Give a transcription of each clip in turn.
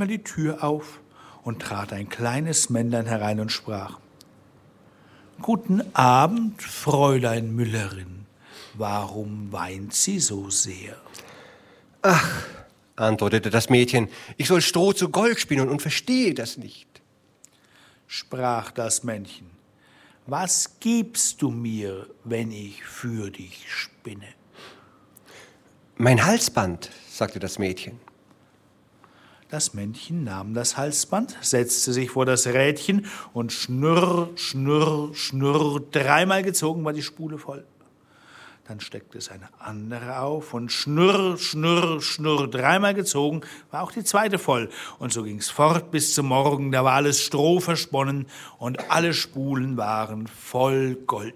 einmal die Tür auf und trat ein kleines Männlein herein und sprach: »Guten Abend, Fräulein Müllerin. Warum weint sie so sehr?« »Ach«, antwortete das Mädchen, »ich soll Stroh zu Gold spinnen und verstehe das nicht.« Sprach das Männchen: »Was gibst du mir, wenn ich für dich spinne?« »Mein Halsband«, sagte das Mädchen. Das Männchen nahm das Halsband, setzte sich vor das Rädchen und schnurr, schnurr, schnurr, dreimal gezogen war die Spule voll. Dann steckte es eine andere auf und schnurr, schnurr, schnurr, dreimal gezogen war auch die zweite voll. Und so ging's fort bis zum Morgen, da war alles Stroh versponnen und alle Spulen waren voll Gold.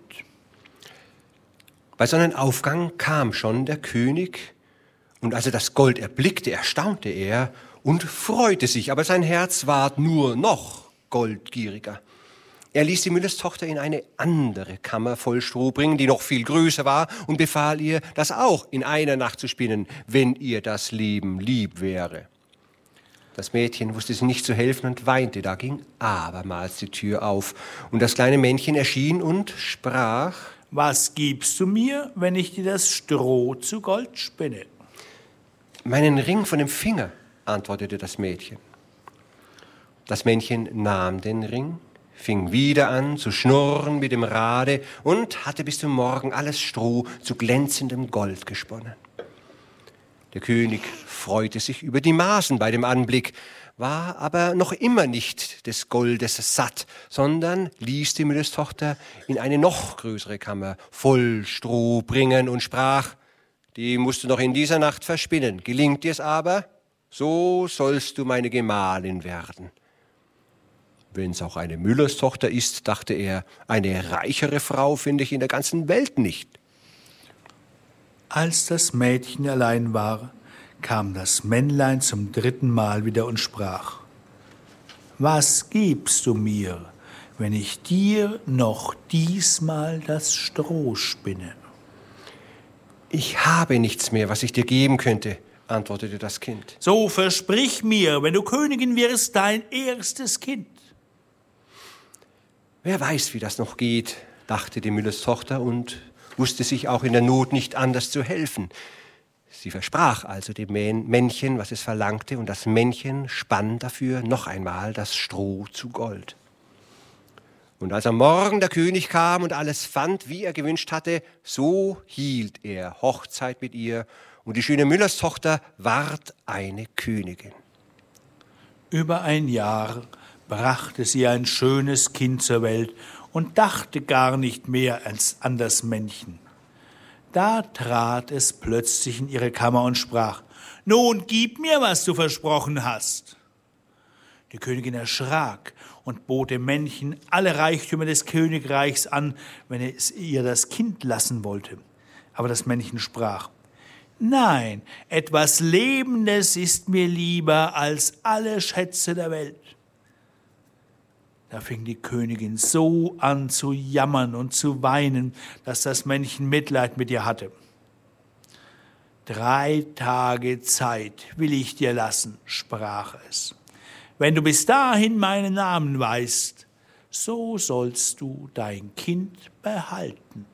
Bei Sonnenaufgang kam schon der König, und als er das Gold erblickte, erstaunte er und freute sich, aber sein Herz ward nur noch goldgieriger. Er ließ die Müllerstochter in eine andere Kammer voll Stroh bringen, die noch viel größer war, und befahl ihr, das auch in einer Nacht zu spinnen, wenn ihr das Leben lieb wäre. Das Mädchen wusste sich nicht zu helfen und weinte. Da ging abermals die Tür auf, und das kleine Männchen erschien und sprach: »Was gibst du mir, wenn ich dir das Stroh zu Gold spinne?« »Meinen Ring von dem Finger«, antwortete das Mädchen. Das Männchen nahm den Ring, fing wieder an zu schnurren mit dem Rade und hatte bis zum Morgen alles Stroh zu glänzendem Gold gesponnen. Der König freute sich über die Maßen bei dem Anblick, war aber noch immer nicht des Goldes satt, sondern ließ die Müllerstochter in eine noch größere Kammer voll Stroh bringen und sprach: »Die musst du noch in dieser Nacht verspinnen. Gelingt dir's aber, so sollst du meine Gemahlin werden.« Wenn's auch eine Müllerstochter ist, dachte er, eine reichere Frau finde ich in der ganzen Welt nicht. Als das Mädchen allein war, kam das Männlein zum dritten Mal wieder und sprach: »Was gibst du mir, wenn ich dir noch diesmal das Stroh spinne?« »Ich habe nichts mehr, was ich dir geben könnte«, antwortete das Kind. »So versprich mir, wenn du Königin wirst, dein erstes Kind.« »Wer weiß, wie das noch geht«, dachte die Müllerstochter und wusste sich auch in der Not nicht anders zu helfen. Sie versprach also dem Männchen, was es verlangte, und das Männchen spann dafür noch einmal das Stroh zu Gold. Und als am Morgen der König kam und alles fand, wie er gewünscht hatte, so hielt er Hochzeit mit ihr, und die schöne Müllerstochter ward eine Königin. Über ein Jahr brachte sie ein schönes Kind zur Welt und dachte gar nicht mehr an das Männchen. Da trat es plötzlich in ihre Kammer und sprach: »Nun, gib mir, was du versprochen hast.« Die Königin erschrak und bot dem Männchen alle Reichtümer des Königreichs an, wenn es ihr das Kind lassen wollte. Aber das Männchen sprach: »Nein, etwas Lebendes ist mir lieber als alle Schätze der Welt.« Da fing die Königin so an zu jammern und zu weinen, dass das Männchen Mitleid mit ihr hatte. »3 Tage Zeit will ich dir lassen«, sprach es. »Wenn du bis dahin meinen Namen weißt, so sollst du dein Kind behalten.«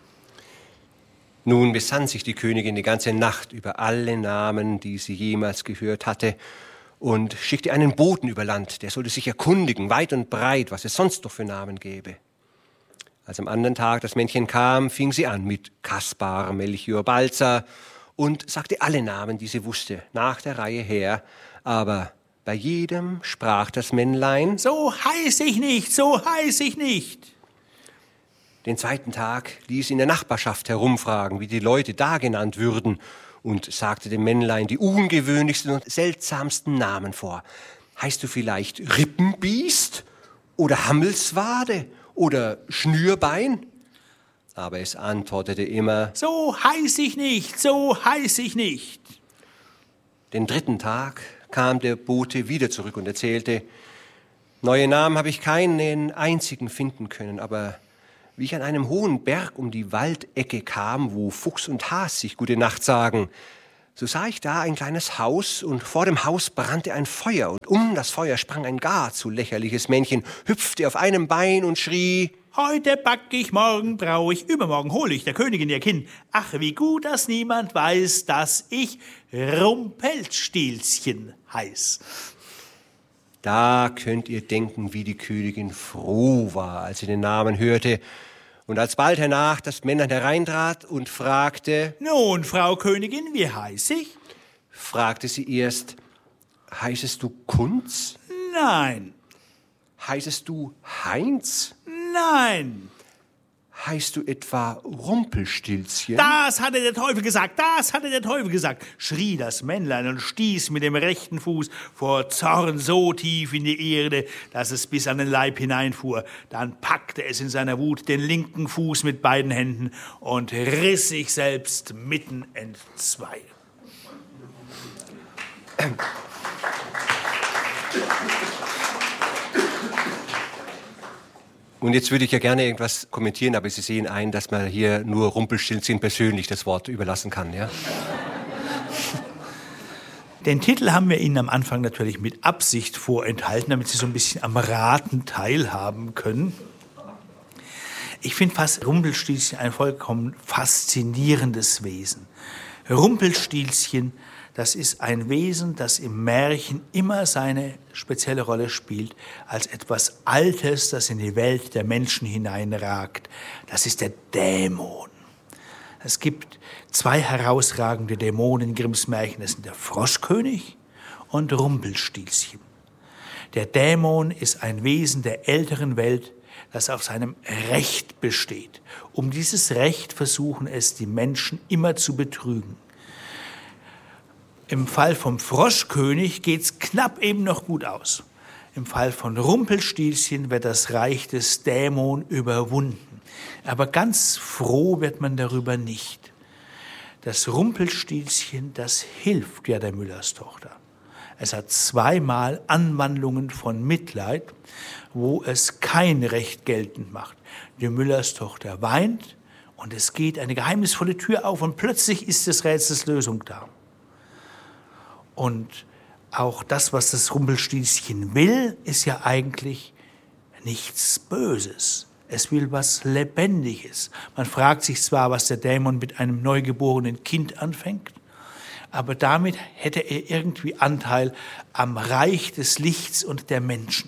Nun besann sich die Königin die ganze Nacht über alle Namen, die sie jemals gehört hatte, und schickte einen Boten über Land, der sollte sich erkundigen, weit und breit, was es sonst noch für Namen gäbe. Als am anderen Tag das Männchen kam, fing sie an mit Kaspar, Melchior, Balzer und sagte alle Namen, die sie wusste, nach der Reihe her, aber bei jedem sprach das Männlein: »So heiß ich nicht, so heiß ich nicht.« Den zweiten Tag ließ sie in der Nachbarschaft herumfragen, wie die Leute da genannt würden, und sagte dem Männlein die ungewöhnlichsten und seltsamsten Namen vor. »Heißt du vielleicht Rippenbiest oder Hammelswade oder Schnürbein?« Aber es antwortete immer: »So heiß ich nicht, so heiß ich nicht.« Den dritten Tag kam der Bote wieder zurück und erzählte: »Neue Namen habe ich keinen einzigen finden können, aber wie ich an einem hohen Berg um die Waldecke kam, wo Fuchs und Has sich gute Nacht sagen, so sah ich da ein kleines Haus und vor dem Haus brannte ein Feuer und um das Feuer sprang ein gar zu lächerliches Männchen, hüpfte auf einem Bein und schrie: Heute back ich, morgen brau ich, übermorgen hol ich der Königin ihr Kind. Ach, wie gut, dass niemand weiß, dass ich Rumpelstilzchen heiß. Da könnt ihr denken, wie die Königin froh war, als sie den Namen hörte. Und alsbald hernach das Männlein hereintrat und fragte: Nun, Frau Königin, wie heiß ich? Fragte sie erst: Heißest du Kunz? Nein. Heißest du Heinz? Nein. Heißt du etwa Rumpelstilzchen? Das hatte der Teufel gesagt, das hatte der Teufel gesagt, schrie das Männlein und stieß mit dem rechten Fuß vor Zorn so tief in die Erde, dass es bis an den Leib hineinfuhr. Dann packte es in seiner Wut den linken Fuß mit beiden Händen und riss sich selbst mitten entzwei. Und jetzt würde ich ja gerne irgendwas kommentieren, aber Sie sehen ein, dass man hier nur Rumpelstilzchen persönlich das Wort überlassen kann, ja? Den Titel haben wir Ihnen am Anfang natürlich mit Absicht vorenthalten, damit Sie so ein bisschen am Raten teilhaben können. Ich finde fast Rumpelstilzchen ein vollkommen faszinierendes Wesen. Rumpelstilzchen, das ist ein Wesen, das im Märchen immer seine spezielle Rolle spielt, als etwas Altes, das in die Welt der Menschen hineinragt. Das ist der Dämon. Es gibt zwei herausragende Dämonen in Grimms Märchen. Das sind der Froschkönig und Rumpelstilzchen. Der Dämon ist ein Wesen der älteren Welt, das auf seinem Recht besteht. Um dieses Recht versuchen es die Menschen immer zu betrügen. Im Fall vom Froschkönig geht's knapp eben noch gut aus. Im Fall von Rumpelstilzchen wird das Reich des Dämon überwunden. Aber ganz froh wird man darüber nicht. Das Rumpelstilzchen, das hilft ja der Müllerstochter. Es hat zweimal Anwandlungen von Mitleid, wo es kein Recht geltend macht. Die Müllerstochter weint und es geht eine geheimnisvolle Tür auf und plötzlich ist des Rätsels Lösung da. Und auch das, was das Rumpelstilzchen will, ist ja eigentlich nichts Böses. Es will was Lebendiges. Man fragt sich zwar, was der Dämon mit einem neugeborenen Kind anfängt, aber damit hätte er irgendwie Anteil am Reich des Lichts und der Menschen.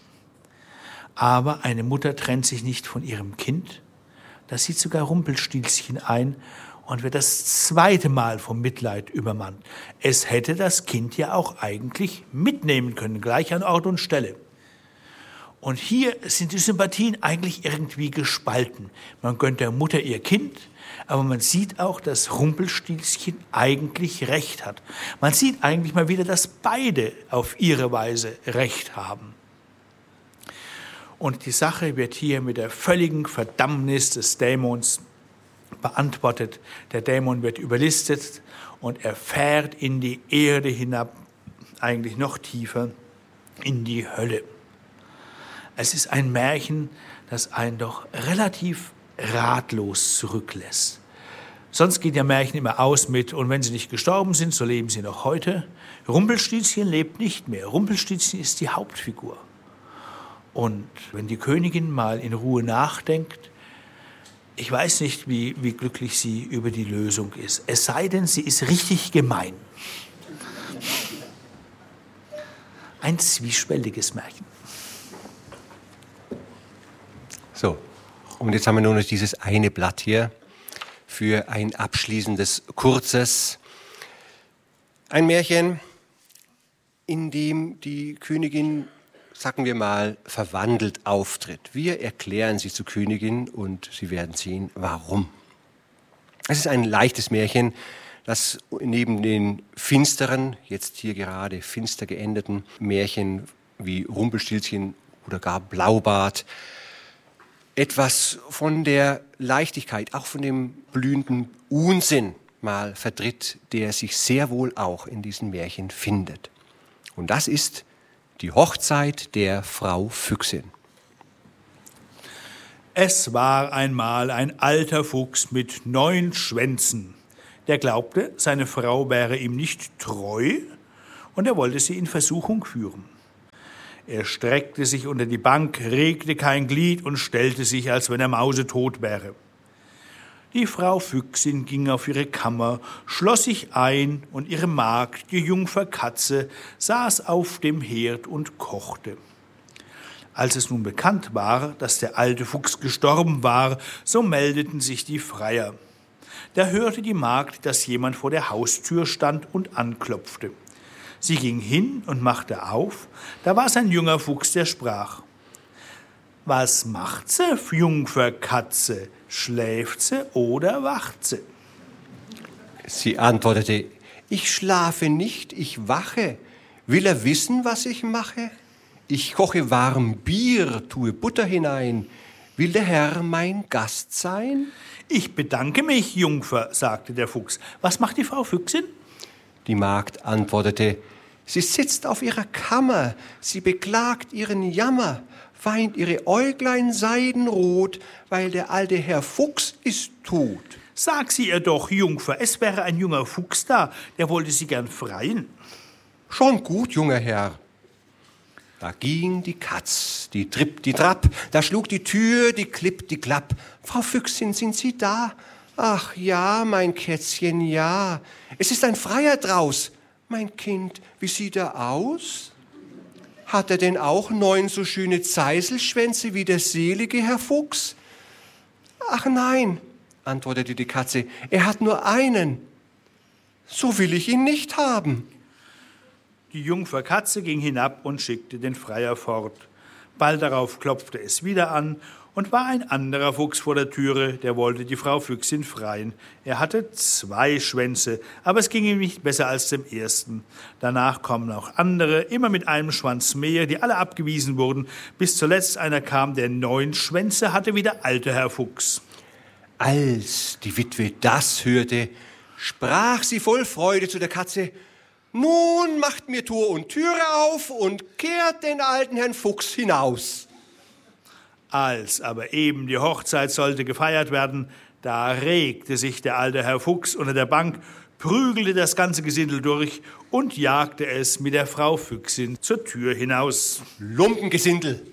Aber eine Mutter trennt sich nicht von ihrem Kind. Das sieht sogar Rumpelstilzchen ein und wird das zweite Mal vom Mitleid übermannt. Es hätte das Kind ja auch eigentlich mitnehmen können, gleich an Ort und Stelle. Und hier sind die Sympathien eigentlich irgendwie gespalten. Man gönnt der Mutter ihr Kind, aber man sieht auch, dass Rumpelstilzchen eigentlich Recht hat. Man sieht eigentlich mal wieder, dass beide auf ihre Weise Recht haben. Und die Sache wird hier mit der völligen Verdammnis des Dämons beantwortet. Der Dämon wird überlistet und er fährt in die Erde hinab, eigentlich noch tiefer, in die Hölle. Es ist ein Märchen, das einen doch relativ ratlos zurücklässt. Sonst geht ja Märchen immer aus mit, und wenn sie nicht gestorben sind, so leben sie noch heute. Rumpelstilzchen lebt nicht mehr. Rumpelstilzchen ist die Hauptfigur. Und wenn die Königin mal in Ruhe nachdenkt, ich weiß nicht, wie glücklich sie über die Lösung ist. Es sei denn, sie ist richtig gemein. Ein zwiespältiges Märchen. So, und jetzt haben wir nur noch dieses eine Blatt hier für ein abschließendes, kurzes, ein Märchen, in dem die Königin, sagen wir mal, verwandelt auftritt. Wir erklären sie zur Königin und Sie werden sehen, warum. Es ist ein leichtes Märchen, das neben den finsteren, jetzt hier gerade finster geendeten Märchen wie Rumpelstilzchen oder gar Blaubart etwas von der Leichtigkeit, auch von dem blühenden Unsinn mal vertritt, der sich sehr wohl auch in diesen Märchen findet. Und das ist die Hochzeit der Frau Füchsin. Es war einmal ein alter Fuchs mit 9 Schwänzen. Der glaubte, seine Frau wäre ihm nicht treu und er wollte sie in Versuchung führen. Er streckte sich unter die Bank, regte kein Glied und stellte sich, als wenn er mausetot wäre. Die Frau Füchsin ging auf ihre Kammer, schloss sich ein und ihre Magd, die Jungfer Katze, saß auf dem Herd und kochte. Als es nun bekannt war, dass der alte Fuchs gestorben war, so meldeten sich die Freier. Da hörte die Magd, dass jemand vor der Haustür stand und anklopfte. Sie ging hin und machte auf, da war es ein junger Fuchs, der sprach: »Was macht se, Jungfer Katze? Schläft se oder wacht se?« Sie antwortete: »Ich schlafe nicht, ich wache. Will er wissen, was ich mache? Ich koche warm Bier, tue Butter hinein. Will der Herr mein Gast sein?« »Ich bedanke mich, Jungfer«, sagte der Fuchs. »Was macht die Frau Füchsin?« Die Magd antwortete: »Sie sitzt auf ihrer Kammer, sie beklagt ihren Jammer, weint ihre Äuglein seidenrot, weil der alte Herr Fuchs ist tot.« »Sag sie ihr doch, Jungfer, es wäre ein junger Fuchs da, der wollte sie gern freien.« »Schon gut, junger Herr.« Da ging die Katz, die tripp, die trapp, da schlug die Tür, die klipp, die klapp. »Frau Füchsin, sind Sie da?« »Ach ja, mein Kätzchen, ja. Es ist ein Freier draus.« »Mein Kind, wie sieht er aus? Hat er denn auch 9 so schöne Zeiselschwänze wie der selige Herr Fuchs?« »Ach nein«, antwortete die Katze, »er hat nur einen. So will ich ihn nicht haben.« Die Jungfer Katze ging hinab und schickte den Freier fort. Bald darauf klopfte es wieder an und war ein anderer Fuchs vor der Türe, der wollte die Frau Füchsin freien. Er hatte 2 Schwänze, aber es ging ihm nicht besser als dem ersten. Danach kommen auch andere, immer mit einem Schwanz mehr, die alle abgewiesen wurden, bis zuletzt einer kam, der 9 Schwänze hatte wie der alte Herr Fuchs. Als die Witwe das hörte, sprach sie voll Freude zu der Katze: »Nun macht mir Tor und Türe auf und kehrt den alten Herrn Fuchs hinaus.« Als aber eben die Hochzeit sollte gefeiert werden, da regte sich der alte Herr Fuchs unter der Bank, prügelte das ganze Gesindel durch und jagte es mit der Frau Füchsin zur Tür hinaus. »Lumpengesindel«,